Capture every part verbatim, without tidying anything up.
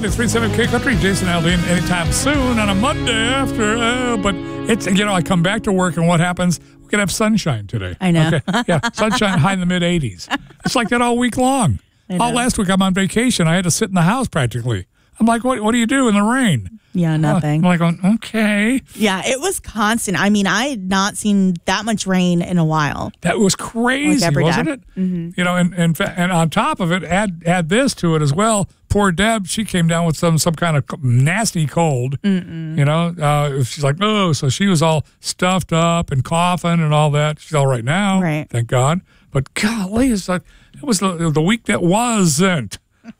ninety-three point seven K Country. Jason Aldean anytime soon on a Monday after. Uh, but it's, you know, I come back to work and what happens? We can have sunshine today. I know. Okay? Yeah, sunshine high in the mid eighties. It's like that all week long. All last week I'm on vacation. I had to sit in the house practically. I'm like, what, what do you do in the rain? Yeah, nothing. Uh, I'm like, okay. Yeah, it was constant. I mean, I had not seen that much rain in a while. That was crazy, like every wasn't day. it? Mm-hmm. You know, and, and and on top of it, add add this to it as well. Poor Deb, she came down with some some kind of nasty cold. Mm-mm. You know, uh, she's like, oh, so she was all stuffed up and coughing and all that. She's all right now, right? Thank God. But golly, it's like it was the the week that wasn't.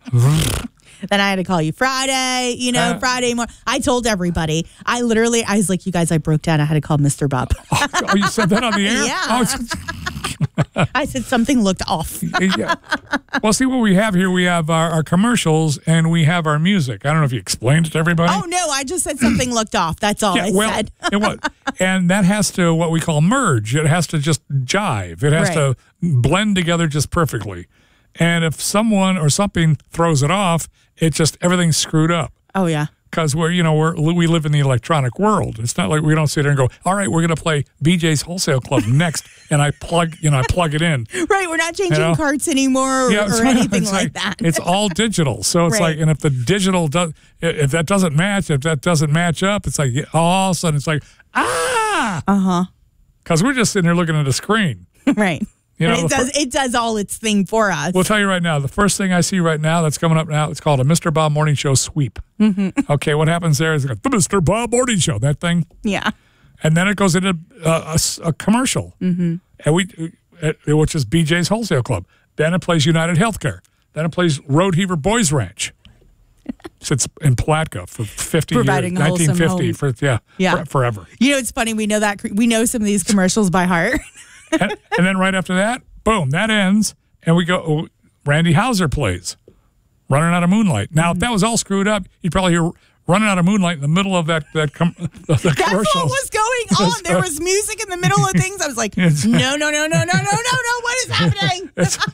Then I had to call you Friday, you know, Uh, Friday morning. I told everybody. I literally, I was like, you guys, I broke down. I had to call Mister Bob. Oh, oh, you said that on the air? Yeah. Oh, it's- I said something looked off. yeah. Well, see what we have here. We have our, our commercials and we have our music. I don't know if you explained it to everybody. Oh, no, I just said something looked off. That's all Yeah, I well, said. it was, and that has to what we call merge. It has to just jive. It has Right. to blend together just perfectly. And if someone or something throws it off, it just everything's screwed up. Oh, yeah. Because we're you know we're we live in the electronic world. It's not like we don't sit there and go, all right, we're going to play B J's Wholesale Club next, and I plug you know I plug it in. Right, we're not changing You know? carts anymore or, Yeah, it's or right. anything It's like, that. It's all digital. So it's Right. like, and if the digital does, if that doesn't match, if that doesn't match up, it's like all of a sudden it's like ah, uh huh. because we're just sitting here looking at a screen. Right. You know, And it the does fir- it does all its thing for us. We'll tell you right now, the first thing I see right now that's coming up now, it's called a Mister Bob Morning Show sweep. Mm-hmm. Okay, what happens there is like, the Mister Bob Morning Show, that thing. Yeah. And then it goes into a, a s- a commercial, mm-hmm. and we, uh, which is B J's Wholesale Club. Then it plays United Healthcare. Then it plays Road Heaver Boys Ranch. Sits in Palatka for fifty Providing years, wholesome nineteen fifty, home. for yeah, Yeah. for- forever. You know, it's funny. We know that we know some of these commercials by heart. and, and then right after that, boom, that ends, and we go. oh, Randy Hauser plays "Running Out of Moonlight." Now, if that was all screwed up, you'd probably hear "Running Out of Moonlight" in the middle of that that com- the, the That's commercial. what was going on. There was music in the middle of things. I was like, no, It's- no, no, no, no, no, no, no. What is happening?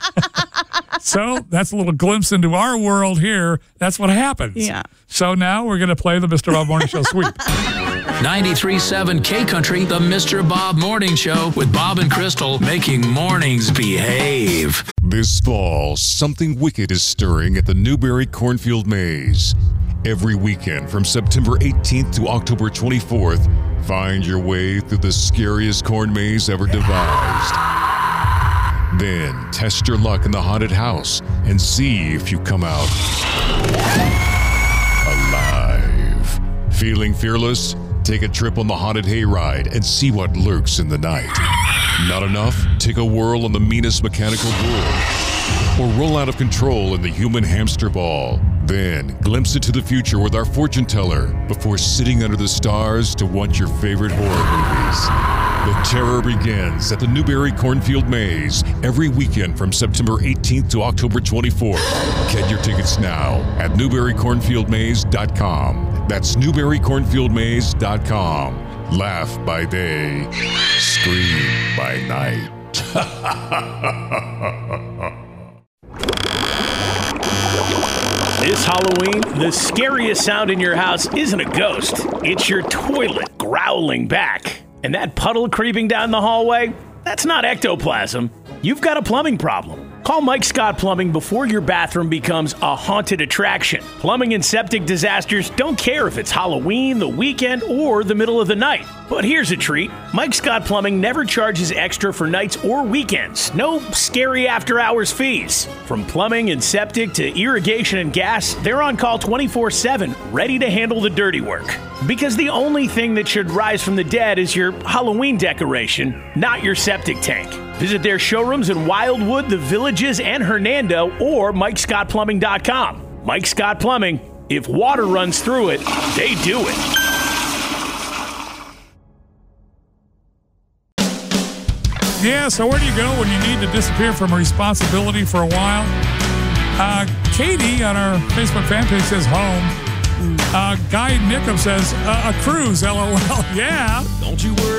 So that's a little glimpse into our world here. That's what happens. Yeah. So now we're going to play the Mister Bob Morning Show sweep. ninety-three point seven K Country, the Mister Bob Morning Show with Bob and Crystal making mornings behave. This fall, something wicked is stirring at the Newberry Cornfield Maze. Every weekend from September eighteenth to October twenty-fourth, find your way through the scariest corn maze ever devised. Then test your luck in the haunted house and see if you come out alive. Feeling fearless? Take a trip on the haunted hayride and see what lurks in the night. Not enough? Take a whirl on the meanest mechanical bull. Or roll out of control in the human hamster ball. Then glimpse into the future with our fortune teller before sitting under the stars to watch your favorite horror movies. The terror begins at the Newberry Cornfield Maze every weekend from September eighteenth to October twenty-fourth. Get your tickets now at newberry cornfield maze dot com. That's newberry cornfield maze dot com. Laugh by day, scream by night. This Halloween, the scariest sound in your house isn't a ghost. It's your toilet growling back. And that puddle creeping down the hallway, that's not ectoplasm. You've got a plumbing problem. Call Mike Scott Plumbing before your bathroom becomes a haunted attraction. Plumbing and septic disasters don't care if it's Halloween, the weekend, or the middle of the night. But here's a treat. Mike Scott Plumbing never charges extra for nights or weekends. No scary after-hours fees. From plumbing and septic to irrigation and gas, they're on call twenty-four seven, ready to handle the dirty work. Because the only thing that should rise from the dead is your Halloween decoration, not your septic tank. Visit their showrooms in Wildwood, The Villages, and Hernando, or mike scott plumbing dot com. Mike Scott Plumbing, if water runs through it, they do it. Yeah, so where do you go when you need to disappear from responsibility for a while? Uh, Katie on our Facebook fan page says home. Uh, Guy Nickham says uh, a cruise, LOL. Yeah. Don't you worry.